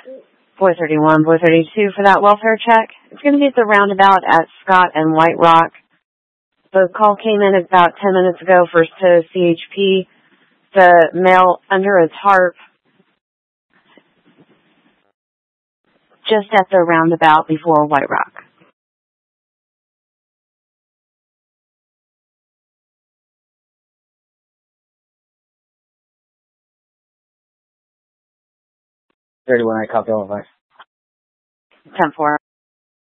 Boy 31, Boy 32 for that welfare check. It's going to be at the roundabout at Scott and White Rock. The call came in about 10 minutes ago for to CHP. The male under a tarp just at the roundabout before White Rock. I copy all of us. 10-4.